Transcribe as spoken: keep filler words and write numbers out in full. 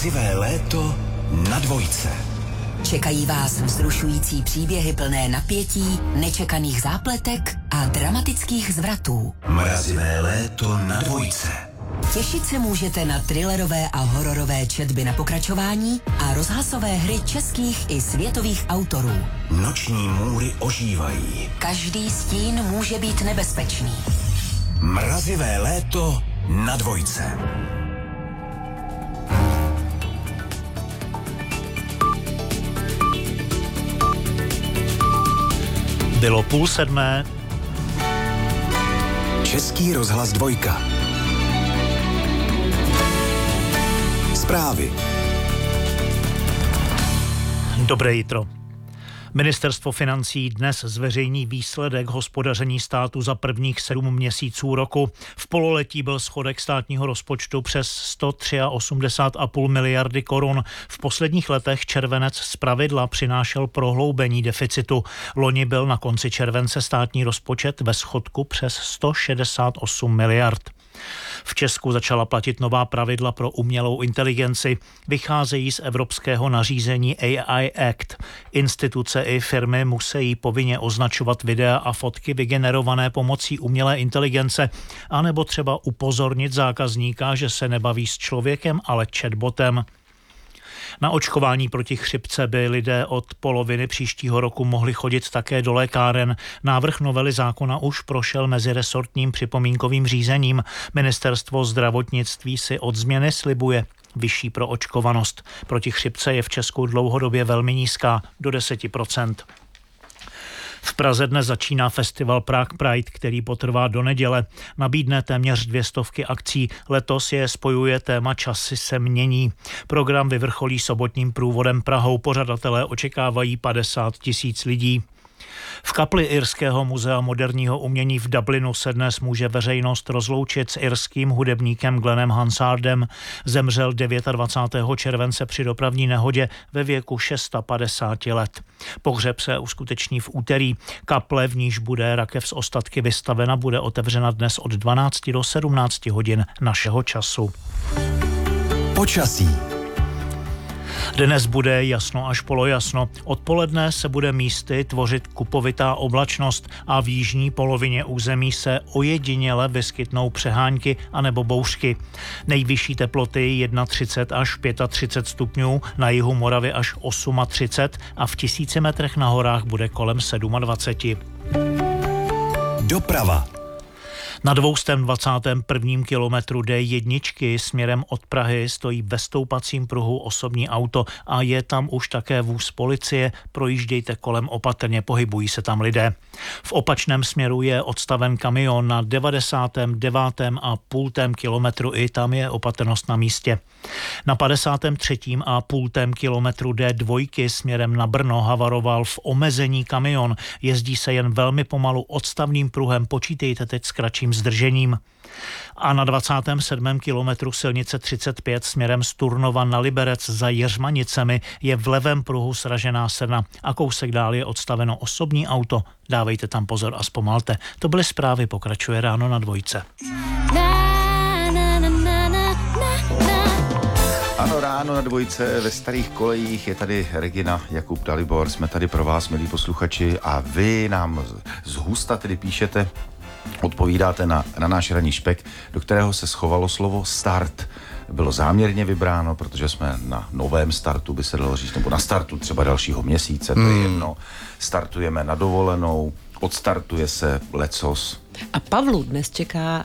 Mrazivé léto na dvojce. Čekají vás vzrušující příběhy plné napětí, nečekaných zápletek a dramatických zvratů. Mrazivé léto na dvojce. Těšit se můžete na thrillerové a hororové četby na pokračování a rozhlasové hry českých i světových autorů. Noční můry ožívají. Každý stín může být nebezpečný. Mrazivé léto na dvojce. Bylo půl sedmé. Český rozhlas dvojka. Zprávy. Dobré jitro. Ministerstvo financí dnes zveřejní výsledek hospodaření státu za prvních sedm měsíců roku. V pololetí byl schodek státního rozpočtu přes sto osmdesát tři celá pět miliardy korun. V posledních letech červenec zpravidla přinášel prohloubení deficitu. Loni byl na konci července státní rozpočet ve schodku přes sto šedesát osm miliard. V Česku začala platit nová pravidla pro umělou inteligenci. Vycházejí z evropského nařízení A I Act. Instituce i firmy musí povinně označovat videa a fotky vygenerované pomocí umělé inteligence, anebo třeba upozornit zákazníka, že se nebaví s člověkem, ale chatbotem. Na očkování proti chřipce by lidé od poloviny příštího roku mohli chodit také do lékáren. Návrh novely zákona už prošel meziresortním připomínkovým řízením. Ministerstvo zdravotnictví si od změny slibuje vyšší proočkovanost. Proti chřipce je v Česku dlouhodobě velmi nízká, do deset procent. V Praze dnes začíná festival Prague Pride, který potrvá do neděle. Nabídne téměř dvě stovky akcí. Letos je spojuje téma Časy se mění. Program vyvrcholí sobotním průvodem Prahou. Pořadatelé očekávají padesát tisíc lidí. V kapli Irského muzea moderního umění v Dublinu se dnes může veřejnost rozloučit s irským hudebníkem Glennem Hansardem. Zemřel dvacátého devátého července při dopravní nehodě ve věku padesát šest let. Pohřeb se uskuteční v úterý. Kaple, v níž bude rakev s ostatky vystavena, bude otevřena dnes od dvanácti do sedmnácti hodin našeho času. Počasí. Dnes bude jasno až polojasno. Odpoledne se bude místy tvořit kupovitá oblačnost a v jižní polovině území se ojediněle vyskytnou přehánky anebo bouřky. Nejvyšší teploty třicet jedna až třicet pět stupňů, na jihu Moravy až třicet osm a v tisíci metrech na horách bude kolem dvacet sedm. Doprava. Na dvoustém dvacátém prvním kilometru D jedna směrem od Prahy stojí ve stoupacím pruhu osobní auto a je tam už také vůz policie. Projíždějte kolem opatrně, pohybují se tam lidé. V opačném směru je odstaven kamion na devadesátém devátém a půltém kilometru, i tam je opatrnost na místě. Na padesátém třetím a půltém kilometru D dva směrem na Brno havaroval v omezení kamion. Jezdí se jen velmi pomalu odstavným pruhem, počítejte teď s kratším zdržením. A na dvacátém sedmém kilometru silnice třicet pět směrem z Turnova na Liberec za Jiřmanicemi je v levém pruhu sražená srna a kousek dál je odstaveno osobní auto. Dávejte tam pozor a zpomalte. To byly zprávy, pokračuje Ráno na dvojce. Ano, Ráno na dvojce ve starých kolejích, je tady Regina, Jakub, Dalibor, jsme tady pro vás, milí posluchači, a vy nám z husta tedy píšete, odpovídáte na, na náš ranní špek, do kterého se schovalo slovo start. Bylo záměrně vybráno, protože jsme na novém startu, by se dalo říct, nebo na startu třeba dalšího měsíce, to je Hmm. jedno. Startujeme na dovolenou, odstartuje se lecos. A Pavlu dnes čeká